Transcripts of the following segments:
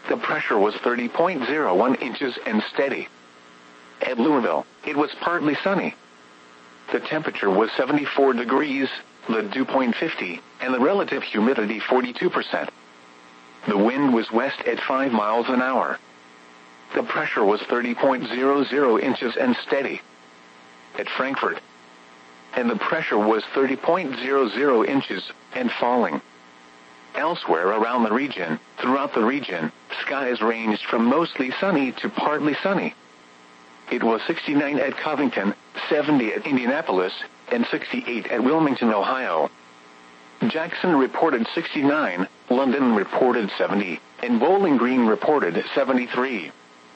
The pressure was 30.01 inches and steady. At Louisville, it was partly sunny. The temperature was 74 degrees, the dew point 50, and the relative humidity 42%. The wind was west at 5 miles an hour. The pressure was 30.00 inches and steady. At Frankfurt, and the pressure was 30.00 inches and falling. Elsewhere around the region, throughout the region, skies ranged from mostly sunny to partly sunny. It was 69 at Covington, 70 at Indianapolis, and 68 at Wilmington, Ohio. Jackson reported 69, London reported 70, and Bowling Green reported 73.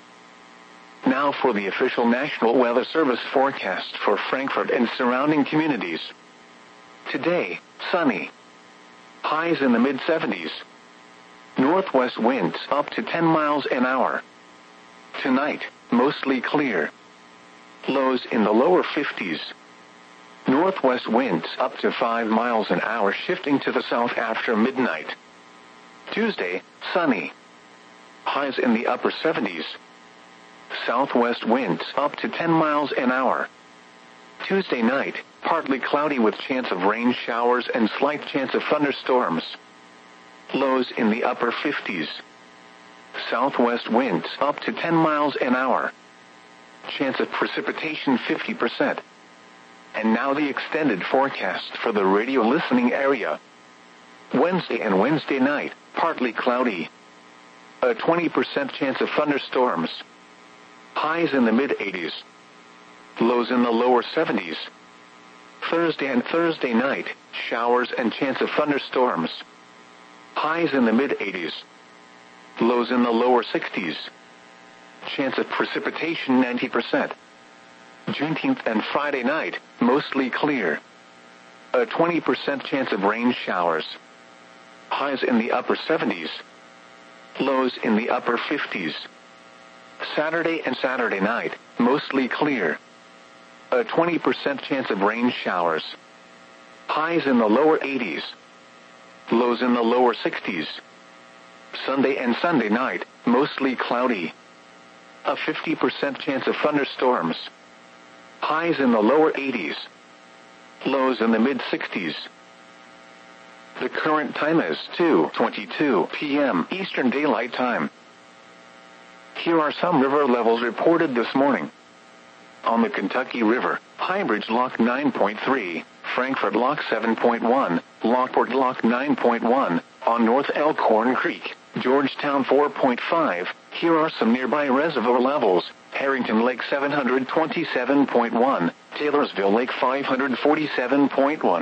Now for the official National Weather Service forecast for Frankfurt and surrounding communities. Today, sunny. Highs in the mid-70s. Northwest winds up to 10 miles an hour. Tonight, mostly clear. Lows in the lower 50s. Northwest winds up to 5 miles an hour, shifting to the south after midnight. Tuesday, sunny. Highs in the upper 70s. Southwest winds up to 10 miles an hour. Tuesday night, partly cloudy with chance of rain showers and slight chance of thunderstorms. Lows in the upper 50s. Southwest winds up to 10 miles an hour. Chance of precipitation 50%. And now the extended forecast for the radio listening area. Wednesday and Wednesday night, partly cloudy. A 20% chance of thunderstorms. Highs in the mid-80s. Lows in the lower 70s. Thursday and Thursday night, showers and chance of thunderstorms. Highs in the mid-80s. Lows in the lower 60s. Chance of precipitation 90%. Juneteenth and Friday night, mostly clear. A 20% chance of rain showers. Highs in the upper 70s. Lows in the upper 50s. Saturday and Saturday night, mostly clear. A 20% chance of rain showers. Highs in the lower 80s. Lows in the lower 60s. Sunday and Sunday night, mostly cloudy. A 50% chance of thunderstorms. Highs in the lower 80s. Lows in the mid-60s. The current time is 2:22 p.m. Eastern Daylight Time. Here are some river levels reported this morning. On the Kentucky River, Highbridge Lock 9.3, Frankfurt Lock 7.1, Lockport Lock 9.1, on North Elkhorn Creek, Georgetown 4.5. Here are some nearby reservoir levels. Harrington Lake 727.1, Taylorsville Lake 547.1.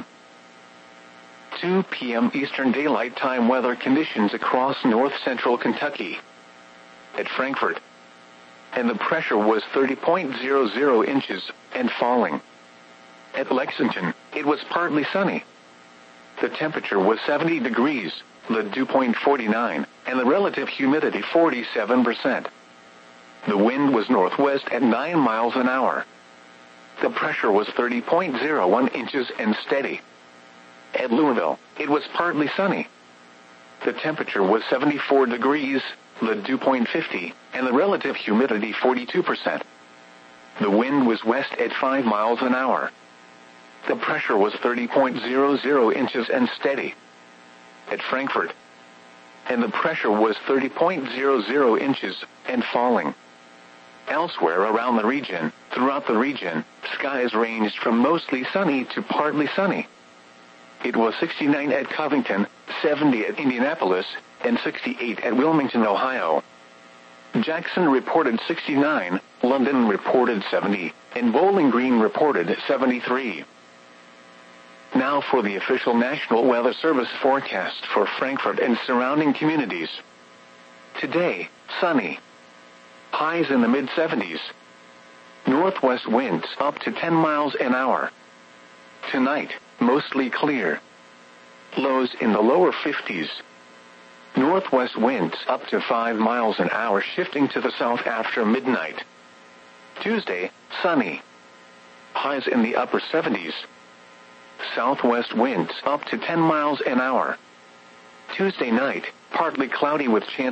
2 p.m. Eastern Daylight Time weather conditions across north-central Kentucky. At Frankfurt, and the pressure was 30.00 inches and falling. At Lexington, it was partly sunny. The temperature was 70 degrees, the dew point 49, and the relative humidity 47%. The wind was northwest at 9 miles an hour. The pressure was 30.01 inches and steady. At Louisville, it was partly sunny. The temperature was 74 degrees, the dew point 50, and the relative humidity 42%. The wind was west at 5 miles an hour. The pressure was 30.00 inches and steady. At Frankfurt, and the pressure was 30.00 inches and falling. Elsewhere around the region, throughout the region, skies ranged from mostly sunny to partly sunny. It was 69 at Covington, 70 at Indianapolis, and 68 at Wilmington, Ohio. Jackson reported 69, London reported 70, and Bowling Green reported 73. Now for the official National Weather Service forecast for Frankfurt and surrounding communities. Today, sunny. Highs in the mid-70s. Northwest winds up to 10 miles an hour. Tonight, mostly clear. Lows in the lower 50s. Northwest winds up to 5 miles an hour, shifting to the south after midnight. Tuesday, sunny. Highs in the upper 70s. Southwest winds up to 10 miles an hour. Tuesday night, partly cloudy with chance